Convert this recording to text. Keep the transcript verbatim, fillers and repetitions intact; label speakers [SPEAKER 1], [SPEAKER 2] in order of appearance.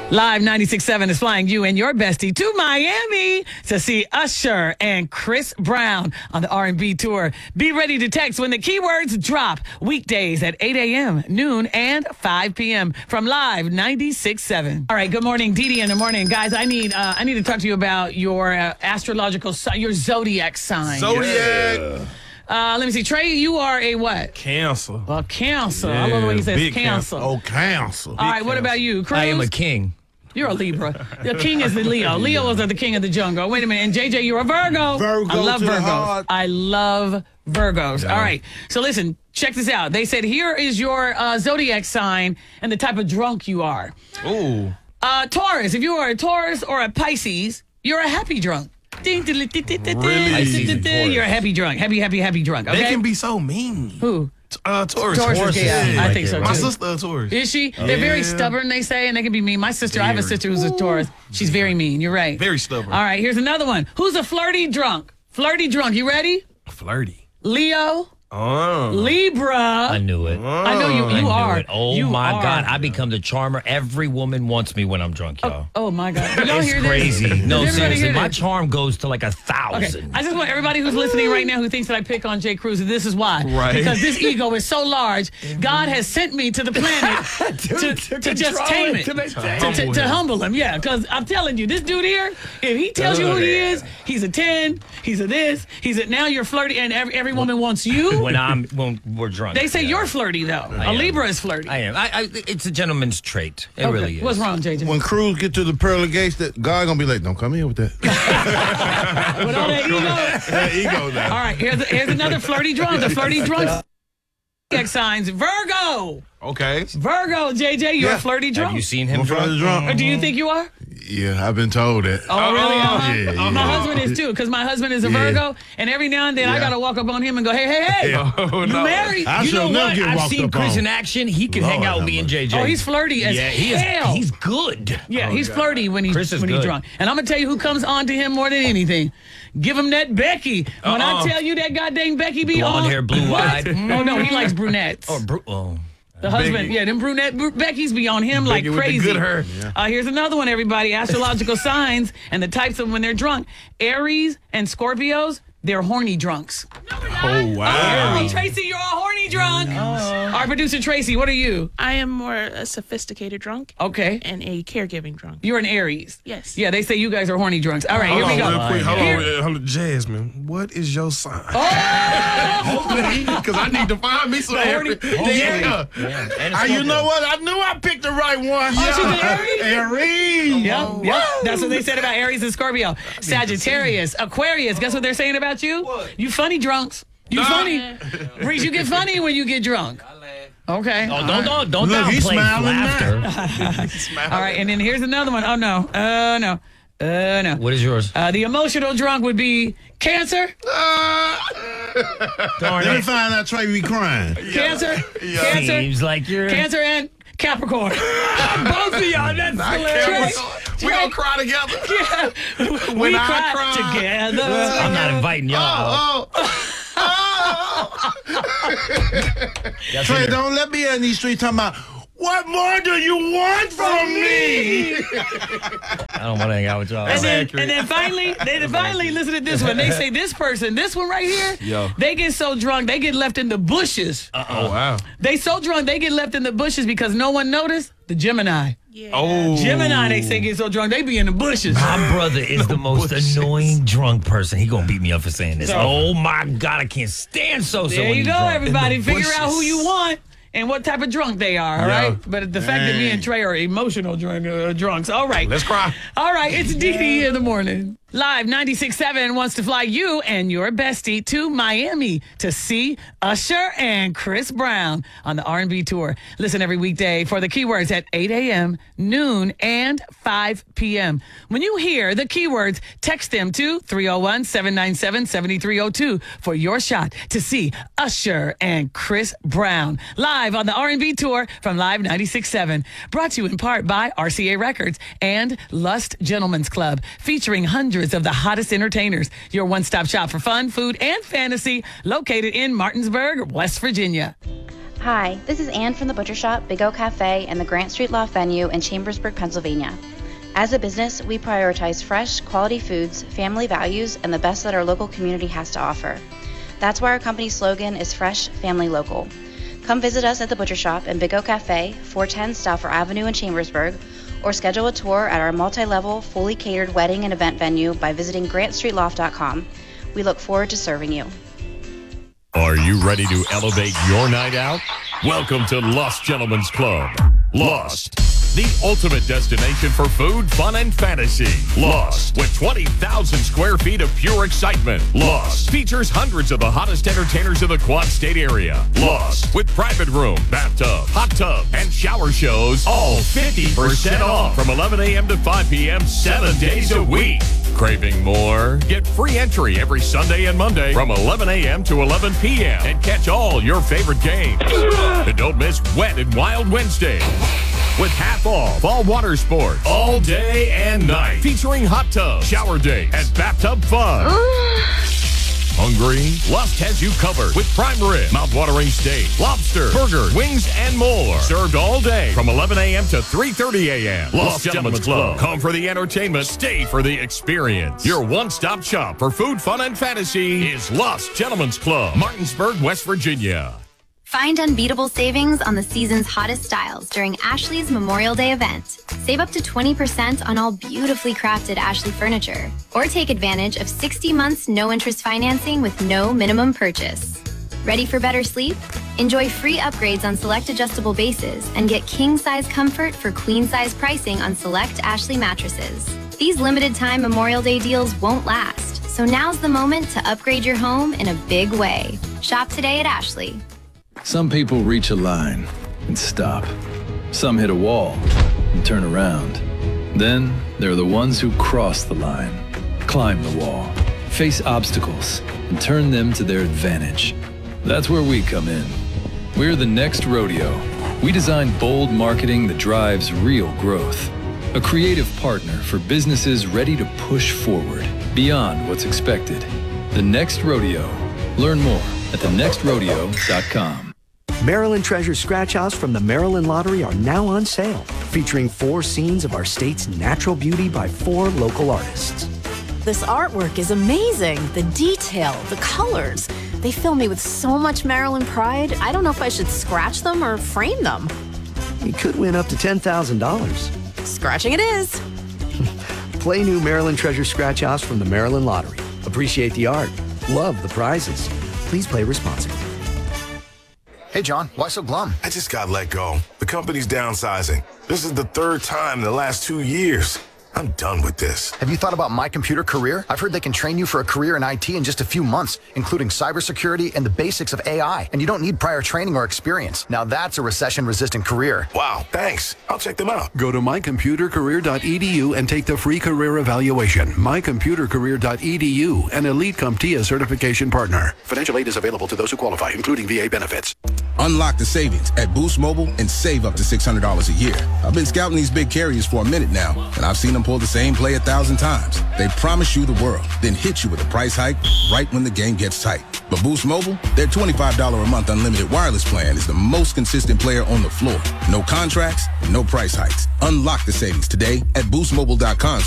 [SPEAKER 1] Live ninety-six point seven is flying you and your bestie to Miami to see Usher and Chris Brown on the R and B tour. Be ready to text when the keywords drop. Weekdays at eight a.m., noon, and five p.m. from Live ninety-six point seven. All right, good morning, Dee Dee in the morning. Guys, I need uh, I need to talk to you about your uh, astrological sign, your zodiac sign.
[SPEAKER 2] Zodiac.
[SPEAKER 1] Yeah. Uh, let me see. Trey, you are a what?
[SPEAKER 2] Cancer.
[SPEAKER 1] Well, Cancer.
[SPEAKER 2] Yeah,
[SPEAKER 1] I love the way he says
[SPEAKER 2] big
[SPEAKER 1] Cancer.
[SPEAKER 2] Cancer. Oh, Cancer.
[SPEAKER 1] All right, what about you, Cruz?
[SPEAKER 3] I am a king.
[SPEAKER 1] You're a Libra. The king is the Leo. Leos are the king of the jungle. Wait a minute. And J J, you're a Virgo.
[SPEAKER 2] Virgo
[SPEAKER 1] I love
[SPEAKER 2] to the
[SPEAKER 1] Virgos.
[SPEAKER 2] heart.
[SPEAKER 1] I love Virgos.
[SPEAKER 2] Yeah.
[SPEAKER 1] All right. So listen, check this out. They said here is your uh, zodiac sign and the type of drunk you are.
[SPEAKER 2] Ooh.
[SPEAKER 1] Uh, Taurus. If you are a Taurus or a Pisces, you're a happy drunk. Really?
[SPEAKER 3] Pisces and Taurus.
[SPEAKER 1] You're a happy drunk. Happy, happy, happy drunk. Okay?
[SPEAKER 2] They can be so mean.
[SPEAKER 1] Who?
[SPEAKER 2] Uh, Taurus.
[SPEAKER 1] Taurus is
[SPEAKER 3] Taurus
[SPEAKER 1] gay.
[SPEAKER 3] is
[SPEAKER 1] I
[SPEAKER 3] like
[SPEAKER 1] think
[SPEAKER 3] it,
[SPEAKER 1] so,
[SPEAKER 3] right?
[SPEAKER 2] My
[SPEAKER 1] too.
[SPEAKER 2] sister a Taurus.
[SPEAKER 1] Is she? They're very
[SPEAKER 2] Yeah.
[SPEAKER 1] stubborn, they say, and they can be mean. My sister, I have a
[SPEAKER 2] Very.
[SPEAKER 1] sister who's a Taurus. She's very mean. You're right.
[SPEAKER 2] Very stubborn.
[SPEAKER 1] All right, here's another one. Who's a flirty drunk? Flirty drunk. You ready?
[SPEAKER 2] Flirty.
[SPEAKER 1] Leo,
[SPEAKER 2] Oh.
[SPEAKER 1] Libra.
[SPEAKER 3] I knew it.
[SPEAKER 1] I know you.
[SPEAKER 3] I
[SPEAKER 1] You
[SPEAKER 3] knew
[SPEAKER 1] are.
[SPEAKER 3] it. Oh
[SPEAKER 1] You
[SPEAKER 3] my
[SPEAKER 1] are.
[SPEAKER 3] God! I become the charmer. Every woman wants me when I'm drunk, y'all.
[SPEAKER 1] Oh my God. Did y'all
[SPEAKER 3] It's
[SPEAKER 1] hear this?
[SPEAKER 3] crazy.
[SPEAKER 1] Does
[SPEAKER 3] No,
[SPEAKER 1] everybody
[SPEAKER 3] seriously,
[SPEAKER 1] hear
[SPEAKER 3] my
[SPEAKER 1] this?
[SPEAKER 3] charm goes to like a
[SPEAKER 1] Okay,
[SPEAKER 3] thousand.
[SPEAKER 1] I just want everybody who's listening right now who thinks that I pick on Jay Cruz, this is why.
[SPEAKER 2] Right.
[SPEAKER 1] Because this ego is so large, God has sent me to the planet to, to,
[SPEAKER 3] to
[SPEAKER 1] just
[SPEAKER 3] control
[SPEAKER 1] tame
[SPEAKER 3] it,
[SPEAKER 1] it.
[SPEAKER 3] to make-
[SPEAKER 1] To,
[SPEAKER 3] to
[SPEAKER 1] to,
[SPEAKER 2] humble
[SPEAKER 1] to
[SPEAKER 2] him.
[SPEAKER 1] humble him, yeah. Because I'm telling you, this dude here, if he tells you who he is, he's a ten, he's a this, he's a, now you're flirty, and every, every woman wants you.
[SPEAKER 3] when I'm when we're drunk.
[SPEAKER 1] They say
[SPEAKER 3] yeah.
[SPEAKER 1] you're flirty, though. A
[SPEAKER 3] am.
[SPEAKER 1] Libra is flirty.
[SPEAKER 3] I am. I, I, it's a gentleman's trait. It
[SPEAKER 1] Okay.
[SPEAKER 3] really is.
[SPEAKER 1] What's wrong, J J?
[SPEAKER 4] When Cruz get to the pearly gates, that God gonna be like, don't come here with that.
[SPEAKER 1] With all that ego?
[SPEAKER 4] that ego now.
[SPEAKER 1] All right, here's, here's another flirty drunk. The flirty drunk zodiac signs. Virgo.
[SPEAKER 2] Okay.
[SPEAKER 1] Virgo, J J, you're
[SPEAKER 4] Yeah.
[SPEAKER 1] a flirty drunk.
[SPEAKER 3] Have you seen him
[SPEAKER 4] I'm flirty
[SPEAKER 3] drunk?
[SPEAKER 1] Or
[SPEAKER 4] drunk.
[SPEAKER 1] do you think you are?
[SPEAKER 4] Yeah, I've been told that.
[SPEAKER 1] Oh, really? Uh-huh.
[SPEAKER 4] Yeah, yeah.
[SPEAKER 1] My husband is too, because my husband is a
[SPEAKER 4] Yeah.
[SPEAKER 1] Virgo, and every now and then I
[SPEAKER 4] Yeah.
[SPEAKER 1] gotta walk up on him and go, hey, hey, hey,
[SPEAKER 2] Oh,
[SPEAKER 1] you
[SPEAKER 2] no.
[SPEAKER 1] married?
[SPEAKER 4] I
[SPEAKER 3] You know
[SPEAKER 4] shall never
[SPEAKER 3] what?
[SPEAKER 4] get
[SPEAKER 3] I've
[SPEAKER 4] walked
[SPEAKER 3] seen
[SPEAKER 4] up
[SPEAKER 3] Chris
[SPEAKER 4] on.
[SPEAKER 3] in action. He can
[SPEAKER 4] Lord
[SPEAKER 3] hang out with
[SPEAKER 4] have
[SPEAKER 3] me and
[SPEAKER 4] mercy.
[SPEAKER 3] J J.
[SPEAKER 1] Oh, he's flirty as
[SPEAKER 3] yeah, he
[SPEAKER 1] hell.
[SPEAKER 3] is. He's good.
[SPEAKER 1] Yeah, he's flirty when he's
[SPEAKER 3] Chris is
[SPEAKER 1] when he's
[SPEAKER 3] good.
[SPEAKER 1] drunk. And I'm gonna tell you who comes on to him more than anything. Give him that Becky. When
[SPEAKER 2] Uh-uh.
[SPEAKER 1] I tell you that goddamn Becky be
[SPEAKER 3] Blonde
[SPEAKER 1] on,
[SPEAKER 3] hair, blue-eyed.
[SPEAKER 1] What? Oh no, he likes brunettes.
[SPEAKER 3] Oh, bru- oh.
[SPEAKER 1] The husband,
[SPEAKER 2] Becky.
[SPEAKER 1] yeah, them brunette Bru- Becky's be on him like
[SPEAKER 2] Becky with the
[SPEAKER 1] crazy.
[SPEAKER 2] good hair.
[SPEAKER 1] Uh, here's another one, everybody. Astrological signs and the types of when they're drunk. Aries and Scorpios, they're horny drunks.
[SPEAKER 2] Oh, wow.
[SPEAKER 1] Oh, Tracy, you're a horny drunk. Our producer Tracy, what are you?
[SPEAKER 5] I am more a sophisticated drunk
[SPEAKER 1] Okay.
[SPEAKER 5] and a caregiving drunk.
[SPEAKER 1] You're an Aries.
[SPEAKER 5] Yes.
[SPEAKER 1] Yeah, they say you guys are horny drunks. All right,
[SPEAKER 2] Hold
[SPEAKER 1] here we
[SPEAKER 2] on,
[SPEAKER 1] go.
[SPEAKER 2] real quick. Hold
[SPEAKER 1] Here-
[SPEAKER 2] on, uh, hold on. Jasmine, what is your sign?
[SPEAKER 1] Oh!
[SPEAKER 2] Because I need to find me some
[SPEAKER 1] horny-
[SPEAKER 2] Aries.
[SPEAKER 1] Oh,
[SPEAKER 2] Yeah.
[SPEAKER 3] Yeah. And
[SPEAKER 4] Ah, you
[SPEAKER 3] Scorpio.
[SPEAKER 4] know what? I knew I picked the right one.
[SPEAKER 1] Oh, she's an Aries?
[SPEAKER 4] Aries.
[SPEAKER 1] Yep, yep. That's what they said about Aries and Scorpio. Sagittarius, Aquarius. Guess what they're saying about you? You funny drunks. You
[SPEAKER 2] Nah.
[SPEAKER 1] funny. Reese, you get funny when you get drunk. Okay.
[SPEAKER 3] Oh, don't don't don't
[SPEAKER 4] Look, he's
[SPEAKER 3] downplay
[SPEAKER 4] smiling
[SPEAKER 3] laughter.
[SPEAKER 1] All right, and then here's another one. Oh no. Uh no. Uh no.
[SPEAKER 3] What is yours?
[SPEAKER 1] Uh, the emotional drunk would be Cancer.
[SPEAKER 3] Darn
[SPEAKER 4] Let me
[SPEAKER 3] it.
[SPEAKER 4] find out Trey be crying.
[SPEAKER 1] Cancer.
[SPEAKER 2] Yeah.
[SPEAKER 1] Cancer.
[SPEAKER 3] Seems like you're.
[SPEAKER 1] Cancer and Capricorn. Both of y'all. That's
[SPEAKER 2] Not
[SPEAKER 1] hilarious.
[SPEAKER 2] Capricorn. We gonna cry together.
[SPEAKER 1] Yeah. We
[SPEAKER 2] When I
[SPEAKER 1] cry,
[SPEAKER 2] cry.
[SPEAKER 1] together.
[SPEAKER 3] I'm not inviting y'all.
[SPEAKER 2] Oh, oh.
[SPEAKER 3] That's
[SPEAKER 4] Trey,
[SPEAKER 3] in there.
[SPEAKER 4] don't let me in these streets talking about, what more do you want from me?
[SPEAKER 3] I don't want to hang out with y'all.
[SPEAKER 1] And then,
[SPEAKER 2] accurate.
[SPEAKER 1] and then finally, they then finally listen to this one. They say this person, this one right here,
[SPEAKER 2] Yo.
[SPEAKER 1] they get so drunk they get left in the bushes.
[SPEAKER 2] Oh, wow.
[SPEAKER 1] They so drunk they get left in the bushes because no one noticed. The Gemini,
[SPEAKER 5] Yeah.
[SPEAKER 2] Oh.
[SPEAKER 1] Gemini, they say get so drunk they be in the bushes.
[SPEAKER 3] My brother is the most annoying drunk person. He gonna beat me up for saying this.
[SPEAKER 1] So-
[SPEAKER 3] Oh my God, I can't stand so.
[SPEAKER 1] There you go, everybody. Figure out who you
[SPEAKER 2] bushes.
[SPEAKER 1] want and what type of drunk they are. All
[SPEAKER 2] Yeah.
[SPEAKER 1] right, but the fact that me and Trey are emotional drunk, uh, drunks. All right,
[SPEAKER 2] Let's cry.
[SPEAKER 1] All right, it's Dee Dee in the morning. Live ninety-six point seven wants to fly you and your bestie to Miami to see Usher and Chris Brown on the R and B tour. Listen every weekday for the keywords at eight a.m., noon, and five p.m. When you hear the keywords, text them to three oh one, seven nine seven, seven three oh two for your shot to see Usher and Chris Brown live on the R and B tour from Live ninety-six point seven. Brought to you in part by R C A Records and Lust Gentlemen's Club, featuring hundreds of the hottest entertainers. Your one-stop shop for fun, food, and fantasy, located in Martinsburg, West Virginia.
[SPEAKER 6] Hi, this is Ann from the Butcher Shop, Big O Cafe, and the Grant Street Loft venue in Chambersburg, Pennsylvania. As a business, we prioritize fresh, quality foods, family values, and the best that our local community has to offer. That's why our company slogan is Fresh, Family, Local. Come visit us at the Butcher Shop and Big O Cafe, four ten Stauffer Avenue in Chambersburg, or schedule a tour at our multi-level, fully catered wedding and event venue by visiting grant street loft dot com. We look forward to serving you.
[SPEAKER 7] Are you ready to elevate your night out? Welcome to Lost Gentlemen's Club. Lost, the ultimate destination for food, fun, and fantasy. Lost, with twenty thousand square feet of pure excitement. Lost features hundreds of the hottest entertainers in the Quad State area. Lost, with private room, bathtub, hot tub, and shower shows, all fifty percent off from eleven a.m. to five p.m. seven days a week. Craving more? Get free entry every Sunday and Monday from eleven a.m. to eleven p.m. and catch all your favorite games. And don't miss Wet and Wild Wednesday with half off all water sports all day and night, featuring hot tub, shower days, and bathtub fun. Hungry? Lust has you covered with prime rib, mouth-watering steak, lobster, burgers, wings, and more. Served all day from eleven a.m. to three thirty a.m. Lost Gentlemen's Club. Come for the entertainment, stay for the experience. Your one-stop shop for food, fun, and fantasy is Lost Gentlemen's Club, Martinsburg, West Virginia.
[SPEAKER 8] Find unbeatable savings on the season's hottest styles during Ashley's Memorial Day event. Save up to twenty percent on all beautifully crafted Ashley furniture. Or take advantage of sixty months no-interest financing with no minimum purchase. Ready for better sleep? Enjoy free upgrades on select adjustable bases and get king-size comfort for queen-size pricing on select Ashley mattresses. These limited-time Memorial Day deals won't last, so now's the moment to upgrade your home in a big way. Shop today at Ashley.
[SPEAKER 9] Some people reach a line and stop. Some hit a wall and turn around. Then there are the ones who cross the line, climb the wall, face obstacles, and turn them to their advantage. That's where we come in. We're the Next Rodeo. We design bold marketing that drives real growth. A creative partner for businesses ready to push forward beyond what's expected. The Next Rodeo. Learn more at the next rodeo dot com.
[SPEAKER 10] Maryland Treasure Scratch Offs from the Maryland Lottery are now on sale, featuring four scenes of our state's natural beauty by four local artists.
[SPEAKER 11] This artwork is amazing. The detail, the colors. They fill me with so much Maryland pride, I don't know if I should scratch them or frame them.
[SPEAKER 10] You could win up to ten thousand dollars.
[SPEAKER 11] Scratching it is.
[SPEAKER 10] Play new Maryland Treasure Scratch Offs from the Maryland Lottery. Appreciate the art. Love the prizes. Please play responsibly.
[SPEAKER 12] Hey, John, why so glum?
[SPEAKER 13] I just got let go. The company's downsizing. This is the third time in the last two years. I'm done with this.
[SPEAKER 12] Have you thought about My Computer Career? I've heard they can train you for a career in I T in just a few months, including cybersecurity and the basics of A I. And you don't need prior training or experience. Now that's a recession-resistant career.
[SPEAKER 13] Wow, thanks. I'll check them out.
[SPEAKER 14] Go to my computer career dot e d u and take the free career evaluation. my computer career dot e d u, an Elite CompTIA certification partner. Financial aid is available to those who qualify, including V A benefits.
[SPEAKER 15] Unlock the savings at Boost Mobile and save up to six hundred dollars a year. I've been scouting these big carriers for a minute now, and I've seen them pull the same play a thousand times. They promise you the world, then hit you with a price hike right when the game gets tight. But Boost Mobile, their twenty-five dollars a month unlimited wireless plan is the most consistent player on the floor. No contracts, no price hikes. Unlock the savings today at boost mobile dot com.